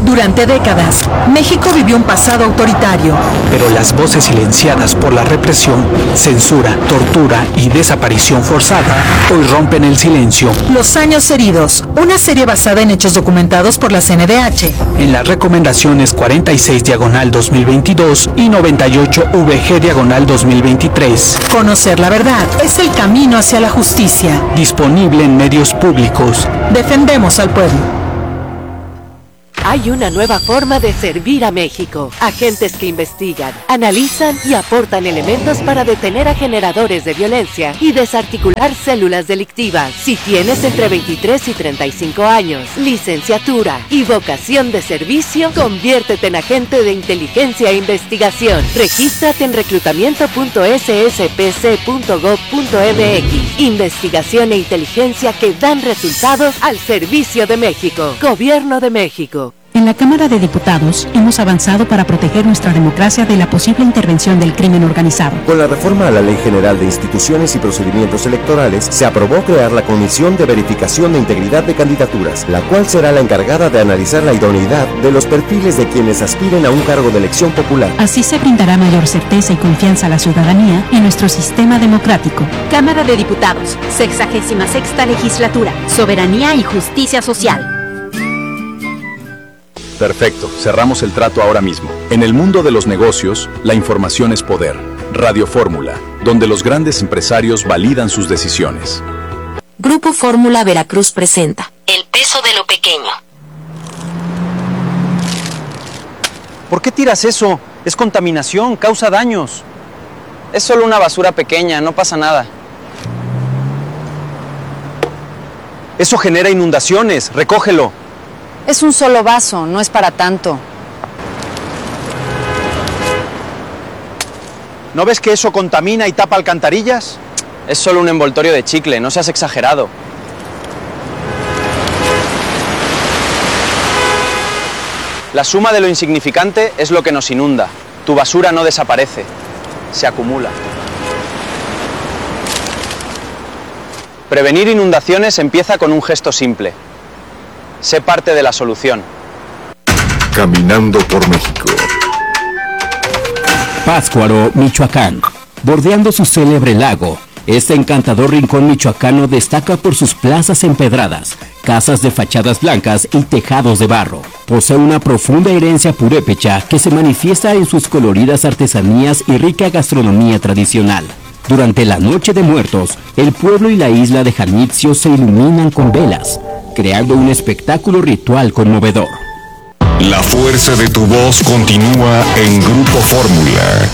Durante décadas, México vivió un pasado autoritario. Pero las voces silenciadas por la represión, censura, tortura y desaparición forzada hoy rompen el silencio. Los años heridos, una serie basada en hechos documentados por la CNDH. En las recomendaciones 46/2022 y 98/VG/2023. Conocer la verdad es el camino hacia la justicia. Disponible en medios públicos. Defendemos al pueblo. Hay una nueva forma de servir a México. Agentes que investigan, analizan y aportan elementos para detener a generadores de violencia y desarticular células delictivas. Si tienes entre 23 y 35 años, licenciatura y vocación de servicio, conviértete en agente de inteligencia e investigación. Regístrate en reclutamiento.sspc.gov.mx. Investigación e inteligencia que dan resultados al servicio de México. Gobierno de México. En la Cámara de Diputados hemos avanzado para proteger nuestra democracia de la posible intervención del crimen organizado. Con la reforma a la Ley General de Instituciones y Procedimientos Electorales, se aprobó crear la Comisión de Verificación de Integridad de Candidaturas, la cual será la encargada de analizar la idoneidad de los perfiles de quienes aspiren a un cargo de elección popular. Así se brindará mayor certeza y confianza a la ciudadanía y nuestro sistema democrático. Cámara de Diputados, 66ª Legislatura, Soberanía y Justicia Social. Perfecto, cerramos el trato ahora mismo. En el mundo de los negocios, la información es poder. Radio Fórmula, donde los grandes empresarios validan sus decisiones. Grupo Fórmula Veracruz presenta El peso de lo pequeño. ¿Por qué tiras eso? Es contaminación, causa daños. Es solo una basura pequeña, no pasa nada. Eso genera inundaciones, recógelo. Es un solo vaso, no es para tanto. ¿No ves que eso contamina y tapa alcantarillas? Es solo un envoltorio de chicle, no seas exagerado. La suma de lo insignificante es lo que nos inunda. Tu basura no desaparece, se acumula. Prevenir inundaciones empieza con un gesto simple. Sé parte de la solución. Caminando por México. Pátzcuaro, Michoacán. Bordeando su célebre lago, este encantador rincón michoacano destaca por sus plazas empedradas, casas de fachadas blancas y tejados de barro. Posee una profunda herencia purépecha que se manifiesta en sus coloridas artesanías y rica gastronomía tradicional. Durante la Noche de Muertos, el pueblo y la isla de Janitzio se iluminan con velas, creando un espectáculo ritual conmovedor. La fuerza de tu voz continúa en Grupo Fórmula.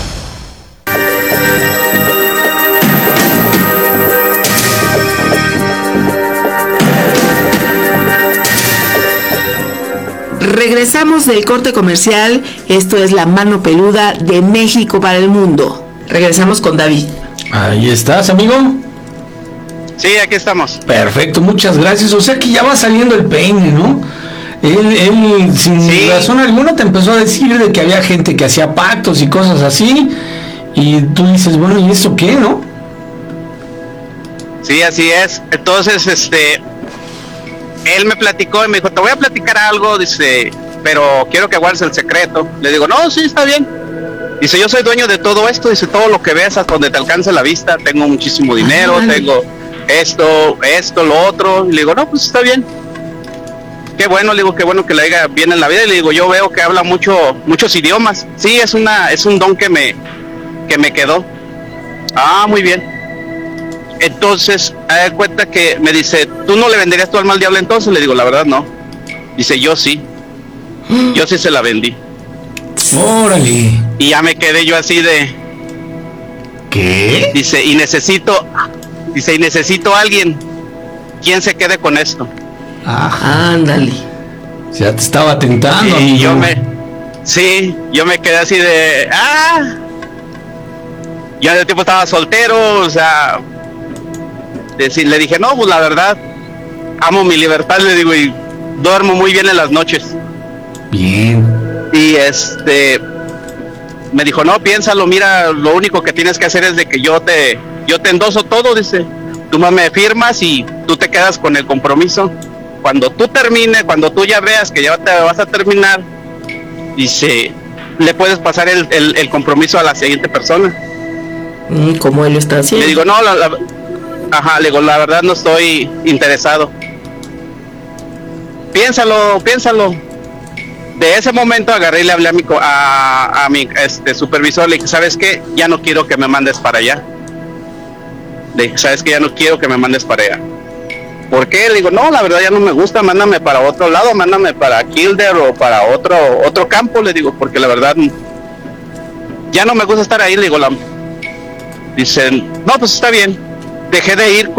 Regresamos del corte comercial. Esto es La Mano Peluda de México para el Mundo. Regresamos con David. Ahí estás, amigo. Sí, aquí estamos. Perfecto, muchas gracias. O sea que ya va saliendo el peine, ¿no? Él sin razón alguna te empezó a decir de que había gente que hacía pactos y cosas así. Y tú dices, bueno, ¿y eso qué, no? Sí, así es. Entonces, él me platicó y me dijo, te voy a platicar algo, dice, pero quiero que guardes el secreto. Le digo, no, sí, está bien. Dice, yo soy dueño de todo esto, dice, todo lo que ves hasta donde te alcance la vista, tengo muchísimo dinero, tengo esto, lo otro. Y le digo, no, pues está bien. Qué bueno, le digo, qué bueno que le haya bien en la vida. Y le digo, yo veo que habla muchos idiomas. Sí, es un don que me quedó. Ah, muy bien. Entonces, a dar cuenta que me dice, ¿tú no le venderías tu alma al diablo entonces? Le digo, la verdad no. Dice, yo sí se la vendí. Órale. Y ya me quedé yo así de... ¿Qué? Dice, y necesito a alguien quien se quede con esto. Ajá. Ándale. Ya te estaba tentando. Y yo me quedé así de... Yo en ese tiempo estaba soltero, o sea... le dije, no, pues la verdad, amo mi libertad, le digo, y duermo muy bien en las noches. Bien. Y me dijo, no, piénsalo, mira, lo único que tienes que hacer es de que yo te endoso todo, dice, tú me firmas y tú te quedas con el compromiso. cuando tú termines, cuando tú ya veas que ya te vas a terminar, dice, le puedes pasar el compromiso a la siguiente persona. ¿Cómo él lo está haciendo? Le digo, no, le digo, la verdad no estoy interesado. Piénsalo. De ese momento agarré y le hablé a mi supervisor, le dije, ¿sabes qué? Ya no quiero que me mandes para allá. Le dije, ¿sabes qué? Ya no quiero que me mandes para allá. ¿Por qué? Le digo, no, la verdad ya no me gusta, mándame para otro lado, mándame para Kildare o para otro campo, le digo, porque la verdad ya no me gusta estar ahí, le digo, dicen, no, pues está bien. Dejé de ir